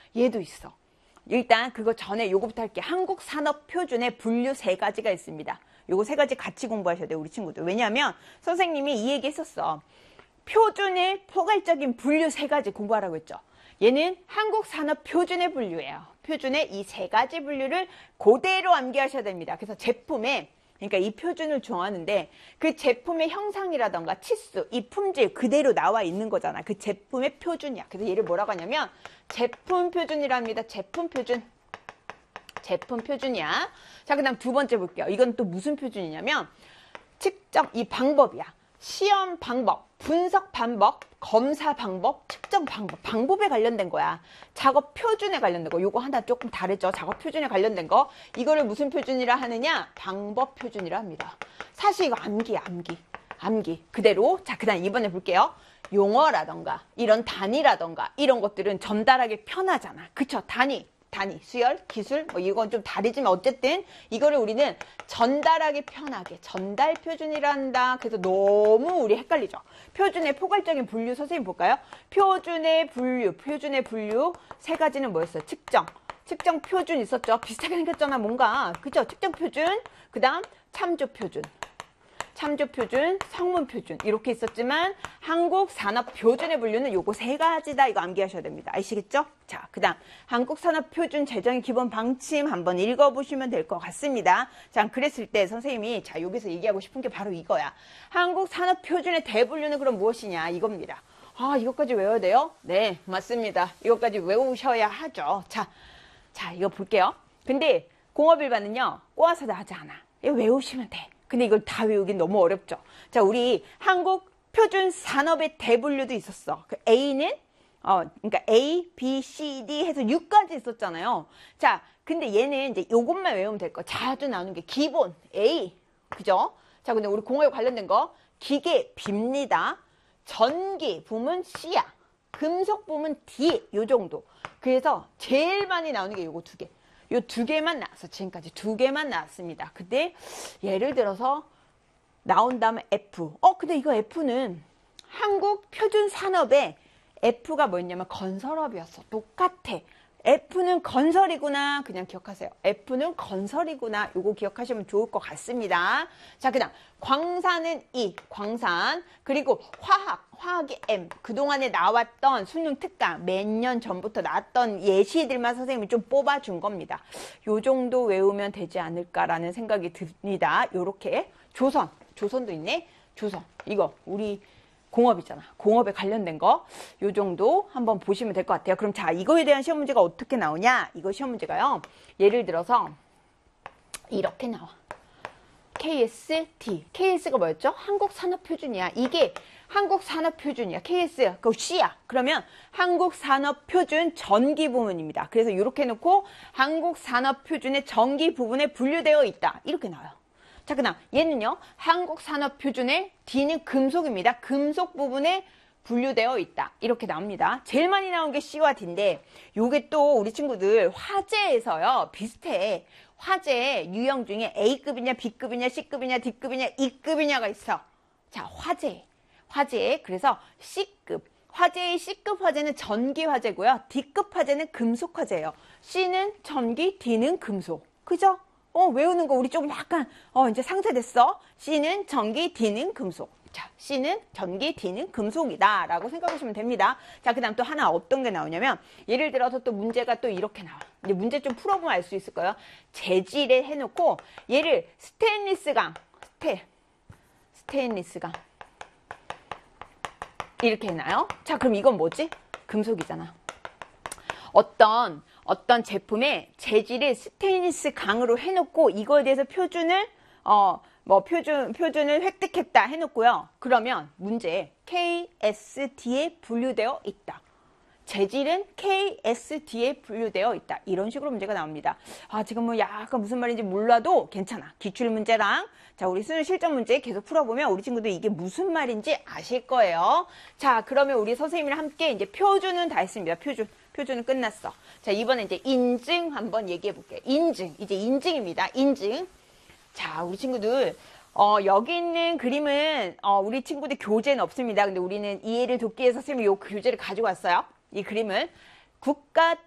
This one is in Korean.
얘도 있어. 일단 그거 전에 요거부터 할게요. 한국산업표준의 분류 3가지가 있습니다. 요거 3가지 같이 공부하셔야 돼요, 우리 친구들. 왜냐하면 선생님이 이 얘기 했었어. 표준의 포괄적인 분류 3가지 공부하라고 했죠. 얘는 한국산업표준의 분류예요. 표준의 이 3가지 분류를 그대로 암기하셔야 됩니다. 그래서 제품에, 그러니까 이 표준을 정하는데 그 제품의 형상이라던가 치수, 이 품질 그대로 나와 있는 거잖아. 그 제품의 표준이야. 그래서 얘를 뭐라고 하냐면 제품 표준이랍니다. 제품 표준. 제품 표준이야. 자, 그 다음 두 번째 볼게요. 이건 또 무슨 표준이냐면 측정, 이 방법이야. 시험 방법, 분석 방법, 검사 방법, 측정 방법, 방법에 관련된 거야. 작업 표준에 관련된 거. 요거 하나 조금 다르죠. 작업 표준에 관련된 거. 이거를 무슨 표준이라 하느냐? 방법 표준이라 합니다. 사실 이거 암기야, 암기. 그대로. 자, 그 다음 이번에 볼게요. 용어라던가, 이런 단위라던가, 이런 것들은 전달하기 편하잖아. 그쵸? 단위, 수열, 기술, 뭐 이건 좀 다르지만 어쨌든 이거를 우리는 전달하기 편하게 전달 표준이라 한다. 그래서 너무 우리 헷갈리죠. 표준의 포괄적인 분류 선생님 볼까요? 표준의 분류 3가지는 뭐였어요? 측정 표준 있었죠. 비슷하게 생겼잖아, 뭔가. 그죠? 측정 표준, 그 다음 참조 표준, 성문 표준 이렇게 있었지만 한국산업표준의 분류는 요거 3가지다. 이거 암기하셔야 됩니다. 아시겠죠? 자, 그 다음 한국산업표준 제정의 기본 방침 한번 읽어보시면 될 것 같습니다. 자, 그랬을 때 선생님이 자 여기서 얘기하고 싶은 게 바로 이거야. 한국산업표준의 대분류는 그럼 무엇이냐 이겁니다. 아, 이것까지 외워야 돼요? 네, 맞습니다. 이것까지 외우셔야 하죠. 자, 이거 볼게요. 근데 공업일반은요 꼬아서 나하지 않아. 이거 외우시면 돼. 근데 이걸 다 외우긴 너무 어렵죠. 자, 우리 한국 표준 산업의 대분류도 있었어. 그 A는 그러니까 A, B, C, D 해서 6가지 있었잖아요. 자, 근데 얘는 이제 요것만 외우면 될 거. 자주 나오는 게 기본 A, 그죠? 자, 근데 우리 공업에 관련된 거 기계 B입니다. 전기 부문 C야. 금속 부문 D 요 정도. 그래서 제일 많이 나오는 게 요거 2개. 요 2개만 나왔어. 지금까지 2개만 나왔습니다. 근데 예를 들어서 나온다면 F. 근데 이거 F는 한국 표준 산업의 F가 뭐였냐면 건설업이었어. 똑같아. F는 건설이구나. 그냥 기억하세요. F는 건설이구나. 요거 기억하시면 좋을 것 같습니다. 자, 그다음 광산은 E, 광산. 그리고 화학이 M. 그동안에 나왔던 수능 특강 몇 년 전부터 나왔던 예시들만 선생님이 좀 뽑아준 겁니다. 요 정도 외우면 되지 않을까라는 생각이 듭니다. 요렇게 조선도 있네. 조선. 이거 우리 공업이잖아. 공업에 관련된 거. 요 정도 한번 보시면 될 것 같아요. 그럼 자, 이거에 대한 시험 문제가 어떻게 나오냐? 이거 시험 문제가요. 예를 들어서 이렇게 나와. KST. KS가 뭐였죠? 한국산업표준이야. 이게 한국산업표준이야. KS. 그거 C야. 그러면 한국산업표준 전기 부문입니다. 그래서 이렇게 해놓고 한국산업표준의 전기 부분에 분류되어 있다. 이렇게 나와요. 자, 그 다음 얘는요. 한국산업표준의 D는 금속입니다. 금속 부분에 분류되어 있다. 이렇게 나옵니다. 제일 많이 나온 게 C와 D인데 요게 또 우리 친구들 화재에서요. 비슷해. 화재 유형 중에 A급이냐 B급이냐 C급이냐 D급이냐 E급이냐가 있어. 자, 화재. 그래서 C급. 화재의 C급 화재는 전기 화재고요. D급 화재는 금속 화재예요. C는 전기, D는 금속. 그죠? 외우는 거 우리 조금 약간 이제 상쇄됐어. C는 전기, D는 금속. 자, C는 전기, D는 금속이다 라고 생각하시면 됩니다. 자, 그 다음 또 하나 어떤 게 나오냐면 예를 들어서 또 문제가 또 이렇게 나와. 이제 문제 좀 풀어보면 알 수 있을 거예요. 재질에 해놓고 얘를 스테인리스강 이렇게 해놔요. 자, 그럼 이건 뭐지? 금속이잖아. 어떤 제품의 재질을 스테인리스 강으로 해놓고 이거에 대해서 표준을 표준을 획득했다 해놓고요. 그러면 문제 KSD에 분류되어 있다. 재질은 KSD에 분류되어 있다. 이런 식으로 문제가 나옵니다. 아, 지금 뭐 약간 무슨 말인지 몰라도 괜찮아. 기출문제랑 자, 우리 수능 실전 문제 계속 풀어보면 우리 친구들 이게 무슨 말인지 아실 거예요. 자, 그러면 우리 선생님이랑 함께 이제 표준은 다 했습니다. 표준은 끝났어. 자, 이번에 이제 인증 한번 얘기해 볼게요. 이제 인증입니다. 인증. 자, 우리 친구들 여기 있는 그림은 우리 친구들 교재는 없습니다. 근데 우리는 이해를 돕기 위해서 선생님이 이 교재를 가지고 왔어요. 이 그림을 국가